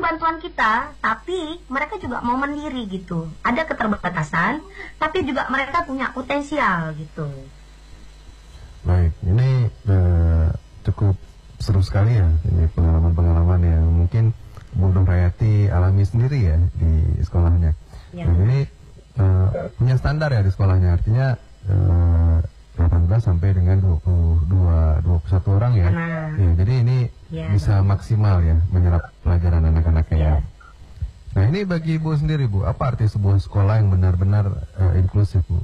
bantuan kita, tapi mereka juga mau mandiri gitu. Ada keterbatasan, tapi juga mereka punya potensial gitu. Baik, ini cukup seru sekali ya, ini pengalaman-pengalaman yang mungkin Bu Nurhayati alami sendiri ya di sekolahnya. Ya. Dan ini punya standar ya di sekolahnya, artinya 18 sampai dengan 21 orang ya. Ya, jadi ini bisa maksimal ya menyerap pelajaran anak-anaknya ya. Nah, ini bagi Ibu sendiri Bu, apa arti sebuah sekolah yang benar-benar inklusif Bu?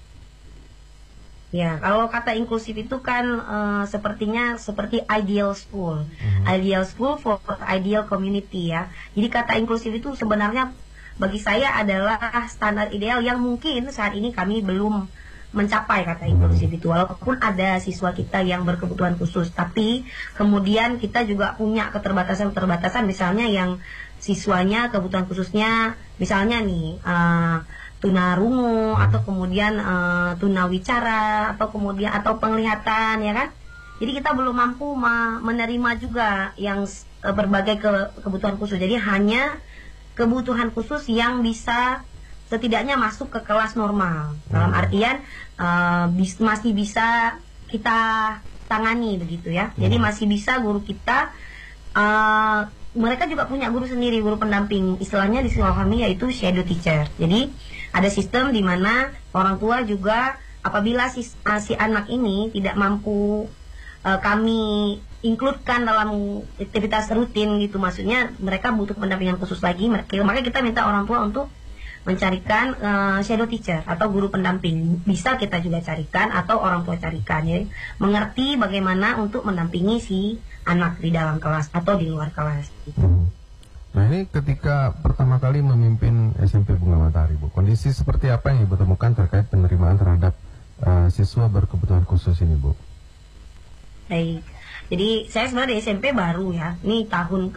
Ya, kalau kata inklusif itu kan sepertinya seperti ideal school. Ideal school for ideal community ya. Jadi kata inklusif itu sebenarnya bagi saya adalah standar ideal yang mungkin saat ini kami belum mencapai kata inklusif itu. Walaupun ada siswa kita yang berkebutuhan khusus, tapi kemudian kita juga punya keterbatasan-keterbatasan, misalnya yang siswanya kebutuhan khususnya misalnya nih tunarungu atau kemudian tunawicara atau kemudian atau penglihatan ya kan. Jadi kita belum mampu menerima juga yang berbagai kebutuhan khusus. Jadi hanya kebutuhan khusus yang bisa setidaknya masuk ke kelas normal. Dalam artian masih bisa kita tangani begitu ya. Jadi masih bisa guru kita mereka juga punya guru sendiri, guru pendamping. Istilahnya di sekolah kami yaitu shadow teacher. Jadi ada sistem di mana orang tua juga apabila si anak ini tidak mampu kami includekan dalam aktivitas rutin gitu, maksudnya mereka butuh pendampingan khusus lagi, maka kita minta orang tua untuk mencarikan shadow teacher atau guru pendamping. Bisa kita juga carikan atau orang tua carikan ya, mengerti bagaimana untuk mendampingi si anak di dalam kelas atau di luar kelas gitu. Nah, ini ketika pertama kali memimpin SMP Bunga Matahari Bu, kondisi seperti apa yang Ibu temukan terkait penerimaan terhadap siswa berkebutuhan khusus ini Bu? Baik, jadi saya sebenarnya di SMP baru ya, ini tahun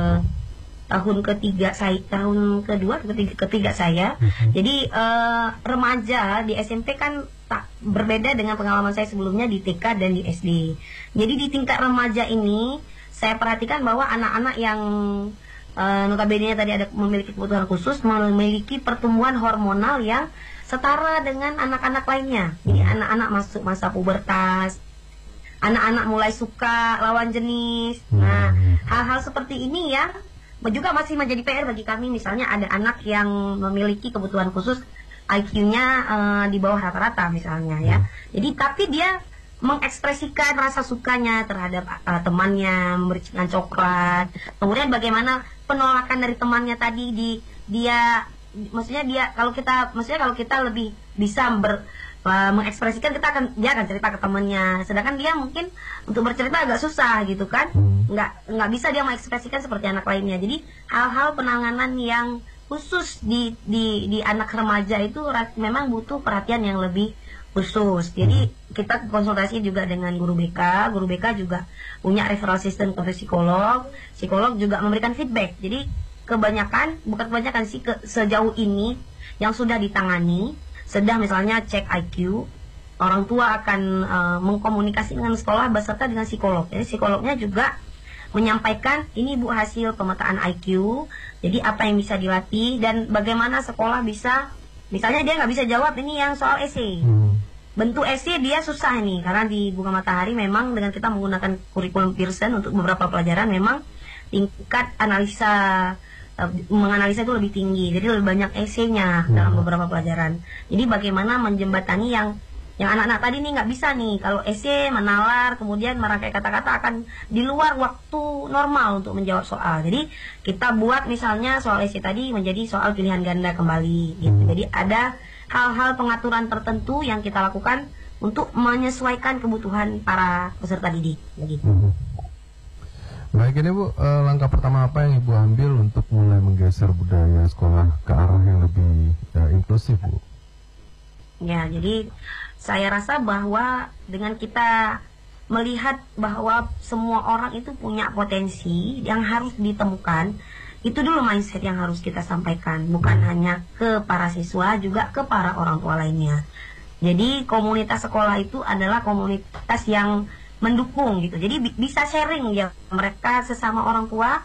ketiga saya, tahun kedua ketiga saya. Jadi remaja di SMP kan tak berbeda dengan pengalaman saya sebelumnya di TK dan di SD. Jadi di tingkat remaja ini saya perhatikan bahwa anak-anak yang notabene tadi ada memiliki kebutuhan khusus memiliki pertumbuhan hormonal yang setara dengan anak-anak lainnya. Jadi anak-anak masuk masa pubertas, anak-anak mulai suka lawan jenis. Nah, hal-hal seperti ini ya juga masih menjadi PR bagi kami. Misalnya ada anak yang memiliki kebutuhan khusus, IQ-nya di bawah rata-rata misalnya ya. Jadi tapi dia mengekspresikan rasa sukanya terhadap temannya, memberikan coklat. Kemudian bagaimana penolakan dari temannya tadi maksudnya kalau kita lebih bisa mengekspresikan, dia akan cerita ke temannya, sedangkan dia mungkin untuk bercerita agak susah gitu kan, nggak bisa dia mengekspresikan seperti anak lainnya. Jadi hal-hal penanganan yang khusus di anak remaja itu memang butuh perhatian yang lebih khusus. Jadi kita konsultasi juga dengan guru BK juga punya referral system ke psikolog juga memberikan feedback. Jadi sejauh ini yang sudah ditangani, sedang misalnya cek IQ, orang tua akan mengkomunikasi dengan sekolah beserta dengan psikolog. Jadi psikolognya juga menyampaikan ini Bu hasil pemetaan IQ, jadi apa yang bisa dilatih dan bagaimana sekolah bisa, misalnya dia nggak bisa jawab ini yang soal esai, bentuk esai dia susah nih, karena di Bunga Matahari memang dengan kita menggunakan kurikulum Pearson untuk beberapa pelajaran memang tingkat menganalisa itu lebih tinggi, jadi lebih banyak esainya dalam beberapa pelajaran. Jadi bagaimana menjembatani yang anak-anak tadi nih nggak bisa nih, kalau esai menalar kemudian merangkai kata-kata akan di luar waktu normal untuk menjawab soal. Jadi kita buat misalnya soal esai tadi menjadi soal pilihan ganda kembali gitu. Jadi ada hal-hal pengaturan tertentu yang kita lakukan untuk menyesuaikan kebutuhan para peserta didik begitu. Baik, ini Bu, langkah pertama apa yang Ibu ambil untuk mulai menggeser budaya sekolah ke arah yang lebih inklusif Bu? Ya, jadi saya rasa bahwa dengan kita melihat bahwa semua orang itu punya potensi yang harus ditemukan, itu dulu mindset yang harus kita sampaikan, bukan hanya ke para siswa, juga ke para orang tua lainnya. Jadi komunitas sekolah itu adalah komunitas yang mendukung gitu. Jadi bisa sharing ya, mereka sesama orang tua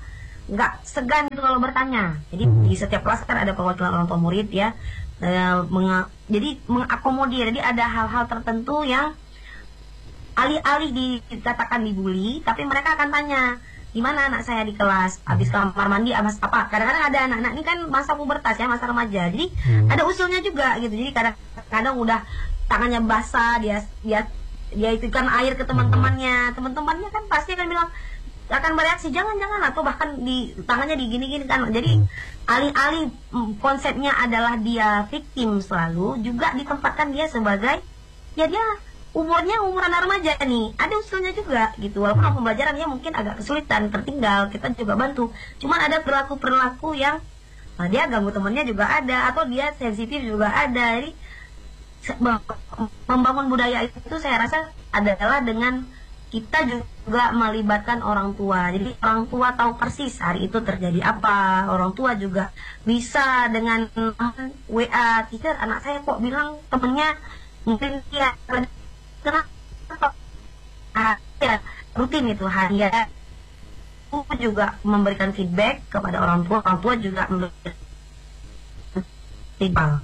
nggak segan itu kalau bertanya. Jadi di setiap kelas kan ada perwakilan orang tua murid ya, jadi mengakomodir. Jadi ada hal-hal tertentu yang alih-alih dikatakan dibully, tapi mereka akan tanya, gimana anak saya di kelas, habis kamar mandi, habis apa. Kadang-kadang ada anak-anak ini kan masa pubertas ya, masa remaja, jadi ada usulnya juga gitu. Jadi kadang-kadang udah tangannya basah, dia itu kan air ke teman-temannya kan pasti akan bilang, akan bereaksi jangan atau bahkan di tangannya digini-gini kan. Jadi alih-alih konsepnya adalah dia victim, selalu juga ditempatkan dia sebagai ya dia umurnya umuran remaja nih, ada usulnya juga gitu. Walaupun pembelajarannya mungkin agak kesulitan, tertinggal, kita juga bantu. Cuman ada perilaku yang dia ganggu temennya juga ada, atau dia sensitif juga ada. Jadi membangun budaya itu saya rasa adalah dengan kita juga melibatkan orang tua. Jadi orang tua tahu persis hari itu terjadi apa. Orang tua juga bisa dengan WA, teacher anak saya kok bilang temennya mungkin dia kenapa ya, rutin itu harian juga memberikan feedback kepada orang tua juga memberikan feedback.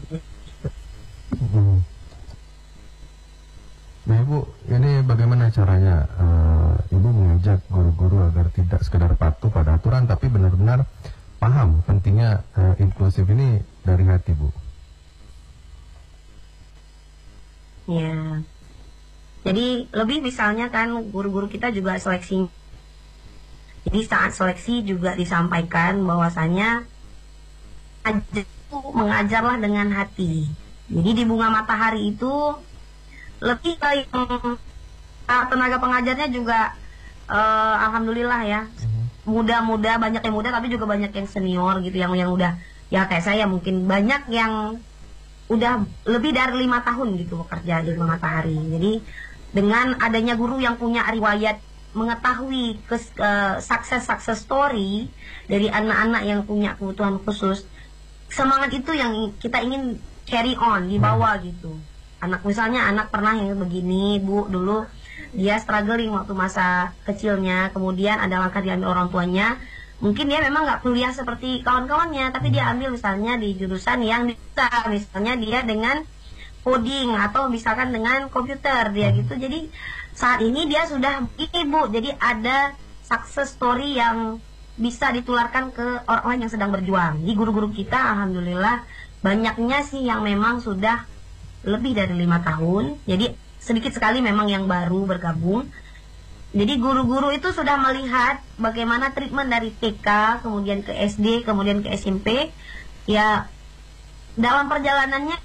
Nah Ibu, ini bagaimana caranya Ibu mengajak guru-guru agar tidak sekedar patuh pada aturan, tapi benar-benar paham pentingnya inklusif ini dari hati, Bu? Ya, jadi lebih misalnya kan guru-guru kita juga seleksi. Jadi saat seleksi juga disampaikan bahwasanya mengajarlah dengan hati. Jadi di Bunga Matahari itu lebih baik tenaga pengajarnya juga alhamdulillah ya, muda-muda, banyak yang muda tapi juga banyak yang senior gitu, yang udah ya kayak saya mungkin banyak yang udah lebih dari 5 tahun gitu bekerja di Bunga Matahari. Jadi dengan adanya guru yang punya riwayat, mengetahui success story dari anak-anak yang punya kebutuhan khusus, semangat itu yang kita ingin carry on, dibawa gitu. Anak misalnya anak pernah yang begini, Bu, dulu dia struggling waktu masa kecilnya, kemudian ada langkah diambil orang tuanya. Mungkin dia memang nggak kuliah seperti kawan-kawannya, tapi dia ambil misalnya di jurusan yang bisa, misalnya dia dengan coding atau misalkan dengan komputer dia gitu. Jadi saat ini dia sudah ibu, jadi ada success story yang bisa ditularkan ke orang lain yang sedang berjuang. Jadi guru-guru kita alhamdulillah banyaknya sih yang memang sudah lebih dari 5 tahun. Jadi sedikit sekali memang yang baru bergabung. Jadi guru-guru itu sudah melihat bagaimana treatment dari TK, kemudian ke SD, kemudian ke SMP. Ya, dalam perjalanannya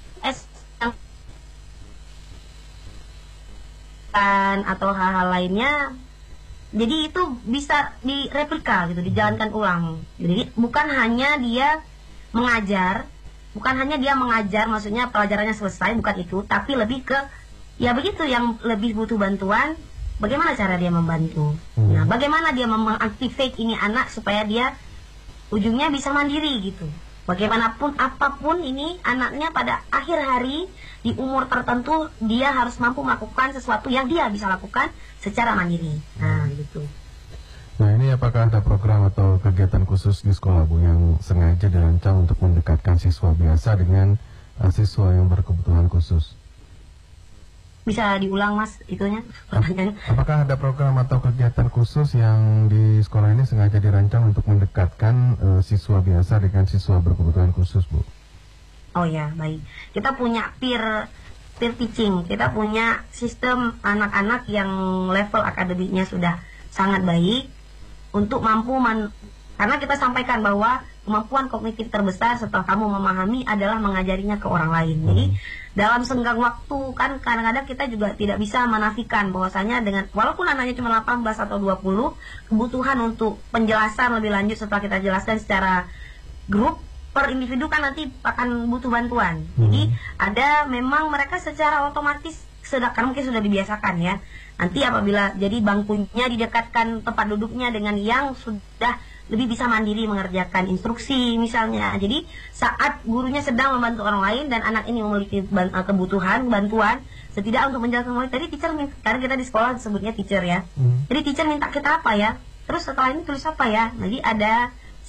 atau hal-hal lainnya, jadi itu bisa direplika gitu, dijalankan ulang. Jadi bukan hanya dia mengajar, maksudnya pelajarannya selesai, bukan itu, tapi lebih ke ya begitu, yang lebih butuh bantuan, bagaimana cara dia membantu. Nah, bagaimana dia mengaktifkan ini anak supaya dia ujungnya bisa mandiri gitu. Bagaimanapun apapun ini anaknya pada akhir hari di umur tertentu dia harus mampu melakukan sesuatu yang dia bisa lakukan secara mandiri. Nah, gitu. Nah, ini apakah ada program atau kegiatan khusus di sekolah, Bu, yang sengaja dirancang untuk mendekatkan siswa biasa dengan siswa yang berkebutuhan khusus? Bisa diulang, Mas, itunya pertanyaannya. Apakah ada program atau kegiatan khusus yang di sekolah ini sengaja dirancang untuk mendekatkan siswa biasa dengan siswa berkebutuhan khusus, Bu? Oh ya, baik. Kita punya peer teaching. Kita punya sistem anak-anak yang level akademiknya sudah sangat baik untuk mampu karena kita sampaikan bahwa kemampuan kognitif terbesar setelah kamu memahami adalah mengajarinya ke orang lain. Jadi dalam senggang waktu kan kadang-kadang kita juga tidak bisa menafikan bahwasanya dengan walaupun anaknya cuma 18 atau 20, kebutuhan untuk penjelasan lebih lanjut setelah kita jelaskan secara grup per individu kan nanti akan butuh bantuan. Jadi ada memang mereka secara otomatis kan mungkin sudah dibiasakan ya. Nanti apabila jadi bangkunya didekatkan tempat duduknya dengan yang sudah lebih bisa mandiri mengerjakan instruksi misalnya. Jadi saat gurunya sedang membantu orang lain dan anak ini memiliki kebutuhan bantuan, setidaknya untuk menjelaskan mulai tadi teacher minta, karena kita di sekolah sebutnya teacher ya. Jadi teacher minta kita apa ya? Terus setelah ini tulis apa ya? Jadi ada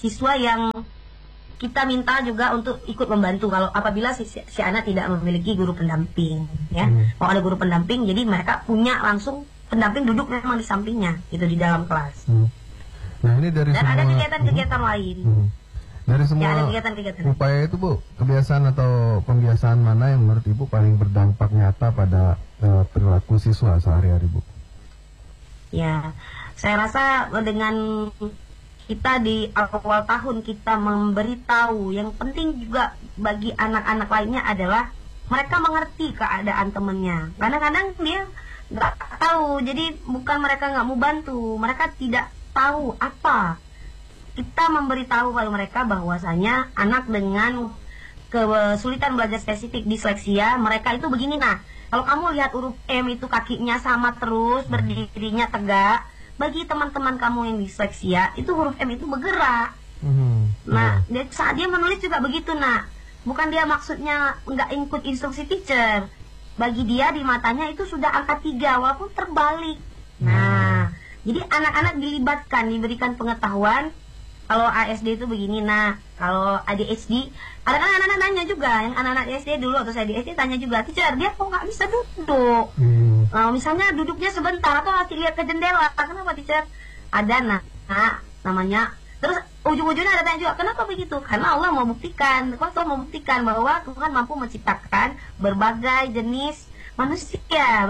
siswa yang kita minta juga untuk ikut membantu kalau apabila si anak tidak memiliki guru pendamping, ya. Kalau ada guru pendamping, jadi mereka punya langsung pendamping duduk memang di sampingnya, itu di dalam kelas. Nah ini dari dan semua, ada kegiatan-kegiatan lain. Dari semua ada kegiatan-kegiatan upaya itu Bu, kebiasaan atau pembiasaan mana yang menurut Ibu paling berdampak nyata pada perilaku siswa sehari-hari Bu? Ya, saya rasa dengan kita di awal tahun kita memberitahu, yang penting juga bagi anak-anak lainnya adalah mereka mengerti keadaan temannya. Kadang-kadang dia nggak tahu, jadi bukan mereka nggak mau bantu, mereka tidak tahu apa. Kita memberitahu pada mereka bahwasanya anak dengan kesulitan belajar spesifik disleksia, mereka itu begini. Nah, kalau kamu lihat huruf M itu kakinya sama terus, berdirinya tegak, bagi teman-teman kamu yang disleksia, itu huruf M itu bergerak. Nah, saat dia menulis juga begitu, nak. Bukan dia maksudnya nggak ikut instruksi teacher. Bagi dia di matanya itu sudah angka 3, walaupun terbalik. Nah, jadi anak-anak dilibatkan, diberikan pengetahuan. Kalau ASD itu begini, nah. Kalau ADHD, ada kan anak-anak nanya juga, yang anak-anak SD dulu atau saya di SD tanya juga, teacher, dia kok nggak bisa duduk? Misalnya duduknya sebentar atau masih lihat ke jendela, kenapa teacher? Ada namanya. Terus ujung-ujungnya ada tanya juga, kenapa begitu? Karena Allah mau buktikan, Allah mau buktikan bahwa Tuhan mampu menciptakan berbagai jenis manusia,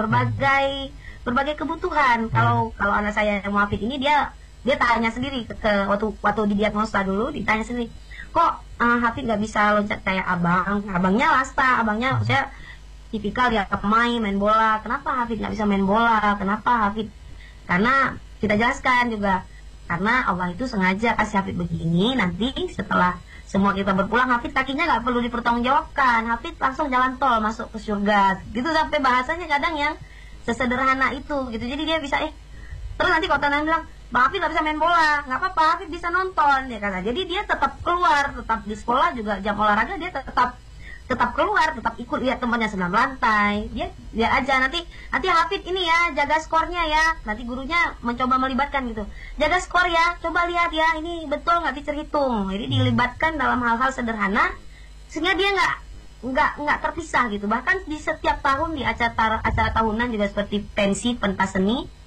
berbagai kebutuhan. Kalau anak saya yang muafik ini dia tanya sendiri waktu didiagnosa dulu, ditanya sendiri, kok Hafid nggak bisa loncat kayak abangnya Lasta, abangnya saya tipikal dia main bola. Kenapa Hafid nggak bisa main bola? Kenapa Hafid? Karena kita jelaskan juga, karena Allah itu sengaja kasih Hafid begini, nanti setelah semua kita berpulang, Hafid kakinya nggak perlu dipertanggungjawabkan, Hafid langsung jalan tol masuk ke surga. Gitu sampai bahasanya kadang yang sesederhana itu, gitu. Jadi dia bisa terus nanti kalau teman bilang, Bang Hafid gak bisa main bola, nggak apa-apa, Hafid bisa nonton, ya kata. Jadi dia tetap keluar, tetap di sekolah juga jam olahraga dia tetap keluar, tetap ikut lihat temannya senam lantai. Dia aja nanti Hafid ini ya jaga skornya ya. Nanti gurunya mencoba melibatkan gitu. Jaga skor ya, coba lihat ya, ini betul nggak teacher hitung. Jadi dilibatkan dalam hal-hal sederhana sehingga dia nggak terpisah gitu. Bahkan di setiap tahun di acara tahunan juga seperti pensi pentas seni,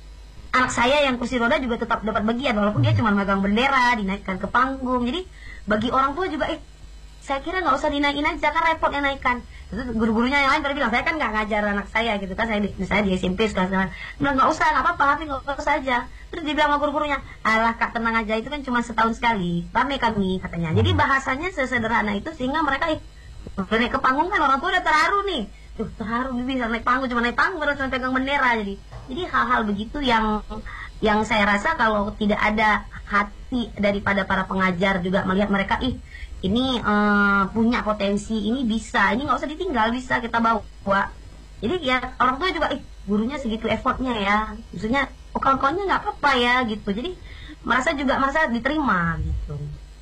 anak saya yang kursi roda juga tetap dapat bagian walaupun dia cuma megang bendera, dinaikkan ke panggung. Jadi bagi orang tua juga saya kira nggak usah dinaikin aja, kan repot yang naikkan. Terus guru-gurunya yang lain pada bilang, saya kan nggak ngajar anak saya gitu kan, saya di SMP sekarang bilang nggak usah, nggak apa-apa, tapi nggak usah aja. Terus dibilang sama guru-gurunya, alah Kak tenang aja, itu kan cuma setahun sekali, rame kami katanya. Jadi bahasanya sesederhana itu sehingga mereka naik ke panggung kan orang tua udah terharu nih. Terharu bisa naik panggung, cuma naik panggung harus pegang bendera. Jadi hal-hal begitu yang saya rasa kalau tidak ada hati daripada para pengajar juga melihat mereka, ini punya potensi, ini bisa, ini nggak usah ditinggal, bisa kita bawa. Jadi ya orang tua juga, gurunya segitu effortnya ya, maksudnya kawan-kawannya nggak apa-apa ya gitu. Jadi merasa diterima gitu.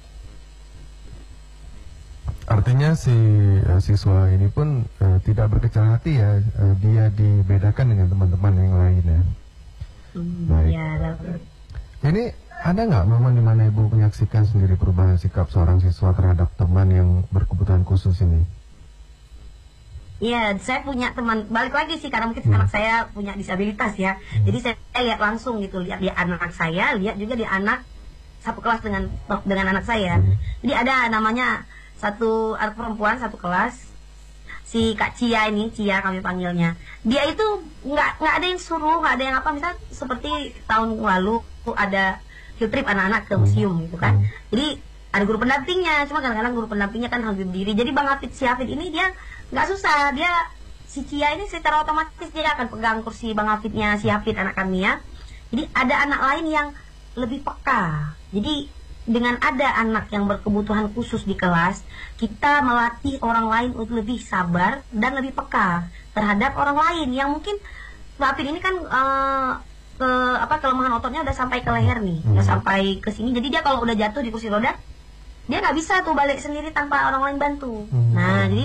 Artinya si siswa ini pun tidak berkecil hati ya, dia dibedakan dengan teman-teman yang lain ya. Baik. Ya, ini ada nggak momen di mana Ibu menyaksikan sendiri perubahan sikap seorang siswa terhadap teman yang berkebutuhan khusus ini? Iya, saya punya teman, balik lagi sih karena mungkin anak saya punya disabilitas ya. Jadi saya lihat langsung gitu, lihat di anak saya, lihat juga di anak satu kelas dengan anak saya. Jadi ada namanya satu anak perempuan satu kelas, si Kak Cia ini, Cia kami panggilnya. Dia itu nggak ada yang suruh, nggak ada yang apa. Misal seperti tahun lalu ada field trip anak-anak ke museum gitu kan. Jadi ada guru pendampingnya, cuma kadang-kadang guru pendampingnya kan harus berdiri. Jadi Bang Hafid, si Hafid ini dia nggak susah, si Cia ini secara otomatis dia akan pegang kursi Bang Hafidnya si Hafid anak kami ya. Jadi ada anak lain yang lebih peka. Jadi dengan ada anak yang berkebutuhan khusus di kelas, kita melatih orang lain untuk lebih sabar dan lebih peka terhadap orang lain yang mungkin Mbak Hafid ini kan kelemahan ototnya udah sampai ke leher nih, udah sampai ke sini. Jadi dia kalau udah jatuh di kursi roda, dia nggak bisa tuh balik sendiri tanpa orang lain bantu. Nah, jadi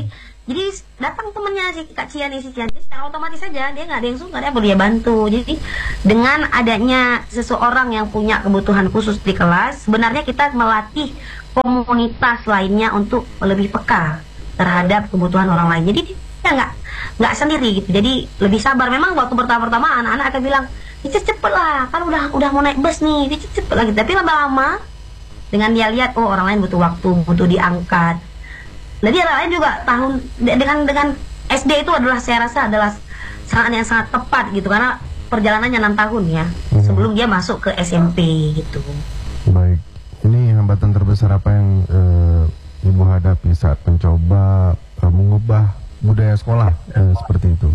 Jadi datang temennya si Kak Cian, jadi secara otomatis saja dia nggak ada yang suka, dia boleh bantu. Jadi dengan adanya seseorang yang punya kebutuhan khusus di kelas, sebenarnya kita melatih komunitas lainnya untuk lebih peka terhadap kebutuhan orang lain. Jadi dia nggak sendiri gitu. Jadi lebih sabar. Memang waktu pertama-tama anak-anak akan bilang, cepet lah, kan udah mau naik bus nih, cepet lagi. Tapi lama-lama dengan dia lihat, oh orang lain butuh waktu, butuh diangkat. Jadi orang lain juga dengan SD itu adalah, saya rasa adalah saat yang sangat tepat gitu, karena perjalanannya 6 tahun ya sebelum dia masuk ke SMP gitu. Baik, ini hambatan terbesar apa yang Ibu hadapi saat mencoba mengubah budaya sekolah seperti itu?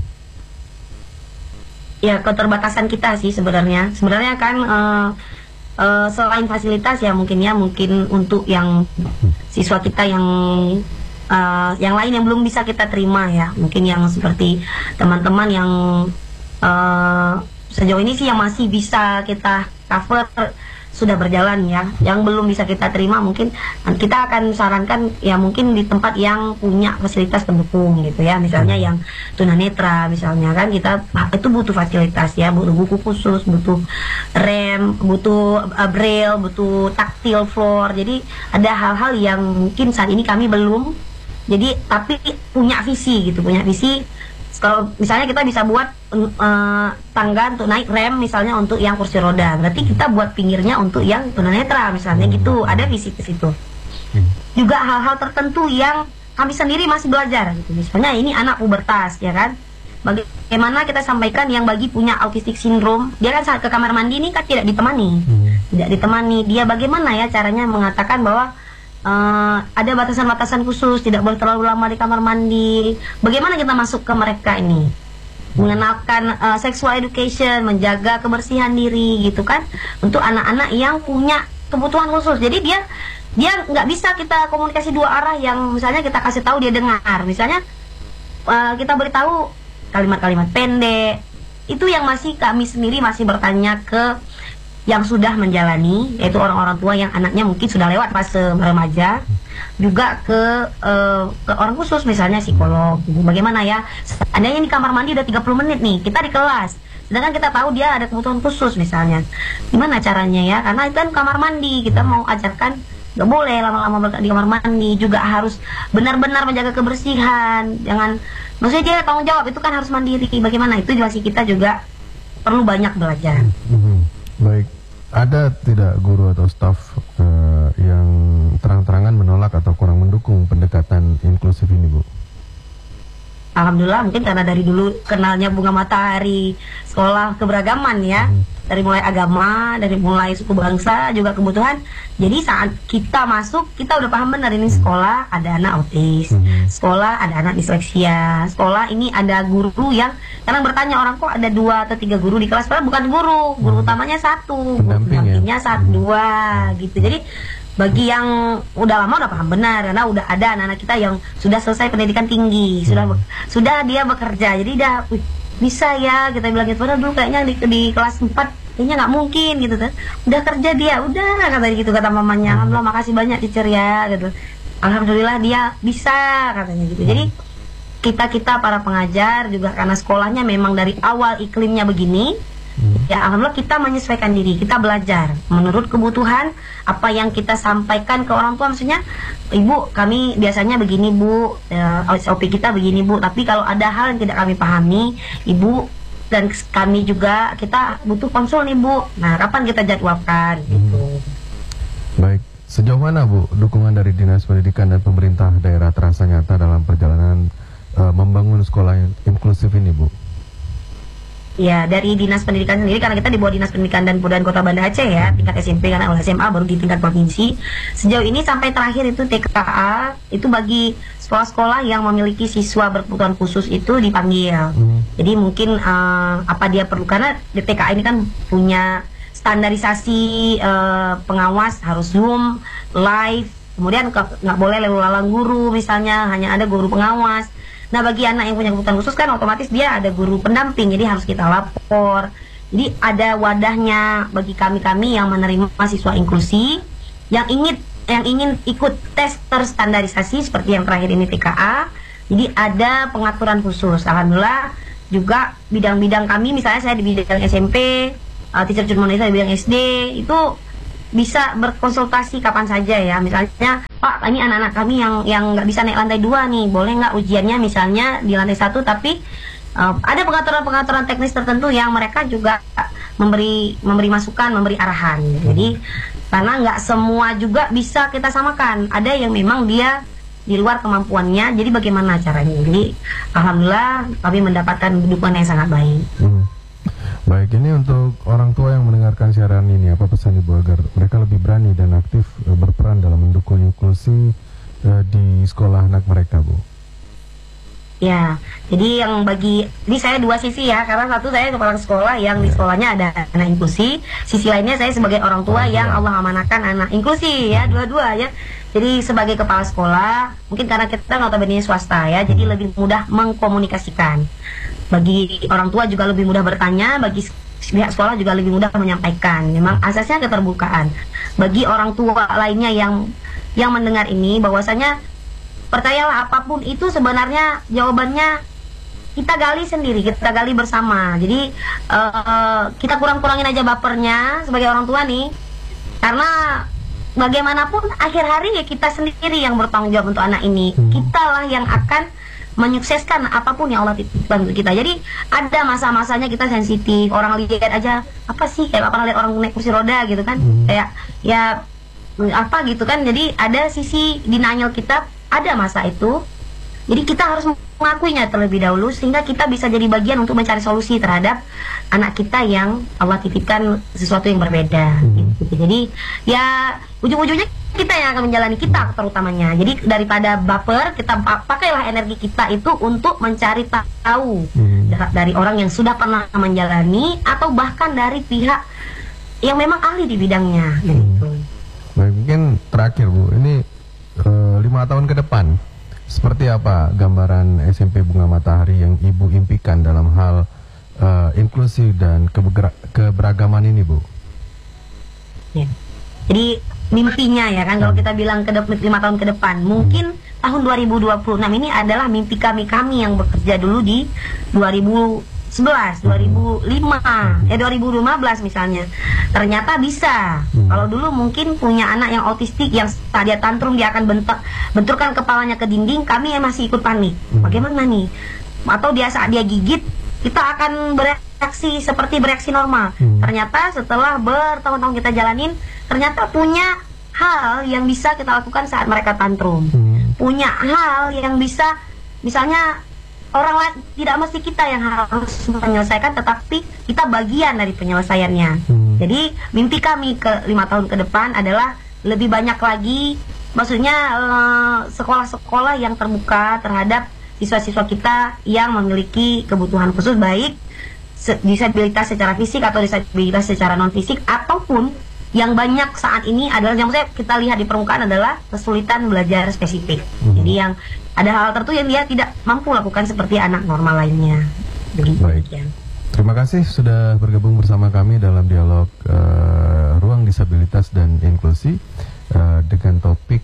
Ya, keterbatasan kita sih sebenarnya. Sebenarnya kan selain fasilitas ya mungkin untuk yang siswa kita yang lain yang belum bisa kita terima ya, mungkin yang seperti teman-teman yang sejauh ini sih yang masih bisa kita cover sudah berjalan ya. Yang belum bisa kita terima mungkin kita akan sarankan ya mungkin di tempat yang punya fasilitas pendukung gitu ya. Misalnya yang tunanetra misalnya, kan kita itu butuh fasilitas ya, butuh buku khusus, butuh rem, butuh braille, butuh tactile floor. Jadi ada hal-hal yang mungkin saat ini kami belum. Jadi tapi punya visi gitu, punya visi. Kalau misalnya kita bisa buat tangga untuk naik rem misalnya untuk yang kursi roda, berarti kita buat pinggirnya untuk yang tunanetra misalnya gitu. Ada visi ke situ. Juga hal-hal tertentu yang kami sendiri masih belajar gitu. Misalnya ini anak pubertas ya kan. Bagaimana kita sampaikan yang bagi punya autistic syndrome, dia kan saat ke kamar mandi ini kan tidak ditemani. Tidak ditemani. Dia bagaimana ya caranya mengatakan bahwa ada batasan-batasan khusus, tidak boleh terlalu lama di kamar mandi. Bagaimana kita masuk ke mereka ini, mengenalkan sexual education, menjaga kebersihan diri gitu kan, untuk anak-anak yang punya kebutuhan khusus. Jadi dia nggak bisa kita komunikasi dua arah, yang misalnya kita kasih tahu dia dengar, misalnya kita beritahu kalimat-kalimat pendek, itu yang masih kami sendiri masih bertanya ke yang sudah menjalani, yaitu orang-orang tua yang anaknya mungkin sudah lewat fase remaja, juga ke orang khusus misalnya psikolog. Bagaimana ya, seandainya di kamar mandi udah 30 menit nih, kita di kelas, sedangkan kita tahu dia ada kebutuhan khusus misalnya, gimana caranya ya, karena itu kan kamar mandi, kita mau ajarkan nggak boleh lama-lama di kamar mandi, juga harus benar-benar menjaga kebersihan, jangan, maksudnya dia tanggung jawab itu kan harus mandiri. Bagaimana itu masih kita juga perlu banyak belajar. Baik. Ada tidak guru atau staf yang terang-terangan menolak atau kurang mendukung pendekatan inklusif ini, Bu? Alhamdulillah, mungkin karena dari dulu kenalnya Bunga Matahari sekolah keberagaman ya, dari mulai agama, dari mulai suku bangsa, juga kebutuhan. Jadi saat kita masuk, kita udah paham benar ini sekolah ada anak autis, sekolah ada anak disleksia, sekolah ini ada guru yang kadang bertanya orang, kok ada 2 atau 3 guru di kelas, padahal bukan guru utamanya 1, pendampingnya 1, 2 gitu. Jadi bagi yang udah lama udah paham benar, karena udah ada anak-anak kita yang sudah selesai pendidikan tinggi, sudah dia bekerja, jadi udah bisa ya kita bilang gitu. Padahal dulu kayaknya di kelas 4 kayaknya nggak mungkin gitu kan, udah kerja dia, udah kata gitu, kata mamanya. Alhamdulillah, makasih banyak teacher ya gitu, alhamdulillah dia bisa katanya gitu. Jadi kita para pengajar juga karena sekolahnya memang dari awal iklimnya begini, ya alhamdulillah kita menyesuaikan diri, kita belajar menurut kebutuhan apa yang kita sampaikan ke orang tua. Maksudnya, Ibu kami biasanya begini Bu, SOP kita begini Bu, tapi kalau ada hal yang tidak kami pahami, Ibu dan kami juga kita butuh konsul nih Bu, nah kapan kita jadwalkan gitu. Baik, sejauh mana Bu dukungan dari Dinas Pendidikan dan pemerintah daerah terasa nyata dalam perjalanan membangun sekolah yang inklusif ini, Bu? Ya, dari Dinas Pendidikan sendiri, karena kita di bawah Dinas Pendidikan dan Kebudayaan Kota Banda Aceh ya, tingkat SMP, karena oleh SMA baru di tingkat provinsi. Sejauh ini sampai terakhir itu TKA, itu bagi sekolah-sekolah yang memiliki siswa berkebutuhan khusus itu dipanggil. Jadi mungkin apa dia perlu, karena di TKA ini kan punya standarisasi pengawas, harus Zoom, live, kemudian nggak boleh lalu lalang guru misalnya, hanya ada guru pengawas. Nah bagi anak yang punya kebutuhan khusus kan otomatis dia ada guru pendamping, jadi harus kita lapor. Jadi ada wadahnya bagi kami yang menerima siswa inklusi yang ingin ikut tes terstandarisasi seperti yang terakhir ini TKA. Jadi ada pengaturan khusus. Alhamdulillah juga bidang-bidang kami, misalnya saya di bidang SMP, teacher Indonesia di bidang SD, itu bisa berkonsultasi kapan saja ya. Misalnya, Pak, ini anak-anak kami yang nggak bisa naik lantai 2 nih, boleh nggak ujiannya misalnya di lantai 1, tapi ada pengaturan-pengaturan teknis tertentu yang mereka juga memberi masukan, memberi arahan. Jadi karena nggak semua juga bisa kita samakan, ada yang memang dia di luar kemampuannya, jadi bagaimana caranya. Jadi alhamdulillah kami mendapatkan dukungan yang sangat baik. Baik, ini untuk orang tua yang mendengarkan siaran ini, apa pesan Ibu agar mereka lebih berani dan aktif berperan dalam mendukung inklusi di sekolah anak mereka, Bu? Ya, jadi ini saya dua sisi ya, karena satu saya kepala sekolah yang di sekolahnya ada anak inklusi, sisi lainnya saya sebagai orang tua yang Allah amanahkan anak inklusi ya, dua-dua ya. Jadi sebagai kepala sekolah, mungkin karena kita notabene swasta ya, jadi lebih mudah mengkomunikasikan. Bagi orang tua juga lebih mudah bertanya, bagi pihak sekolah juga lebih mudah menyampaikan. Memang asasnya keterbukaan. Bagi orang tua lainnya yang mendengar ini, bahwasanya percayalah apapun itu sebenarnya jawabannya kita gali sendiri, kita gali bersama. Jadi kita kurang-kurangin aja bapernya sebagai orang tua nih, karena bagaimanapun akhir hari ya kita sendiri yang bertanggung jawab untuk anak ini. Kitalah yang akan menyukseskan apapun yang Allah titipkan untuk kita. Jadi ada masa-masanya kita sensitif. Orang lihat aja apa sih, kayak apa lihat orang naik kursi roda gitu kan, kayak ya apa gitu kan. Jadi ada sisi denial kita, ada masa itu. Jadi kita harus mengakuinya terlebih dahulu sehingga kita bisa jadi bagian untuk mencari solusi terhadap anak kita yang Allah titipkan sesuatu yang berbeda. Gitu. Jadi ya ujung-ujungnya kita yang akan menjalani, kita terutamanya. Jadi daripada baper, kita pakailah energi kita itu untuk mencari tahu dari orang yang sudah pernah menjalani atau bahkan dari pihak yang memang ahli di bidangnya. Gitu. Baik, mungkin terakhir Bu, ini 5 tahun ke depan seperti apa gambaran SMP Bunga Matahari yang Ibu impikan dalam hal inklusi dan keberagaman ini, Bu? Ya. Jadi mimpinya ya kan, kalau kita bilang 5 tahun ke depan, mungkin tahun 2026 ini adalah mimpi kami yang bekerja dulu di 2011, 2005, 2015 misalnya. Ternyata bisa. Kalau dulu mungkin punya anak yang autistik, yang saat dia tantrum dia akan benturkan kepalanya ke dinding, kami yang masih ikut panik. Bagaimana nih? Atau dia saat dia gigit, kita akan bereaksi seperti bereaksi normal. Ternyata setelah bertahun-tahun kita jalanin, ternyata punya hal yang bisa kita lakukan saat mereka tantrum. Punya hal yang bisa, misalnya orang lain, tidak mesti kita yang harus menyelesaikan, tetapi kita bagian dari penyelesaiannya. Jadi mimpi kami ke 5 tahun ke depan adalah lebih banyak lagi, maksudnya sekolah-sekolah yang terbuka terhadap siswa-siswa kita yang memiliki kebutuhan khusus, baik disabilitas secara fisik atau disabilitas secara non fisik, ataupun yang banyak saat ini adalah yang kita lihat di permukaan adalah kesulitan belajar spesifik. Jadi yang ada hal tertentu yang dia tidak mampu lakukan seperti anak normal lainnya. Baik. Terima kasih sudah bergabung bersama kami dalam dialog Ruang Disabilitas dan Inklusi dengan topik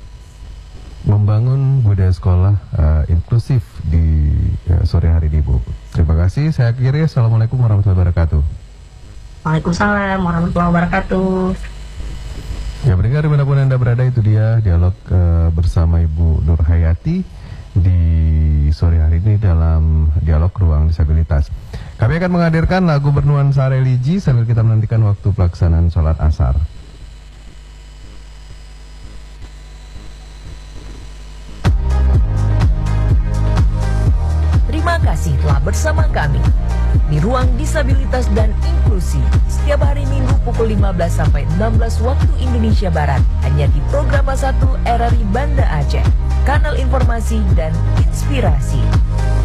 membangun budaya sekolah inklusif di sore hari ini, Bu. Terima kasih. Saya akhiri. Assalamualaikum warahmatullahi wabarakatuh. Waalaikumsalam warahmatullahi wabarakatuh. Ya, pendengar dimanapun Anda berada, itu dia dialog bersama Ibu Nur Hayati di sore hari ini dalam dialog Ruang Disabilitas. Kami akan menghadirkan lagu bernuansa religi sambil kita menantikan waktu pelaksanaan sholat asar. Terima kasih telah bersama kami di Ruang Disabilitas dan Inklusi setiap hari Minggu pukul 15 sampai 16 waktu Indonesia Barat, hanya di Programa 1 RRI Banda Aceh, kanal informasi dan inspirasi.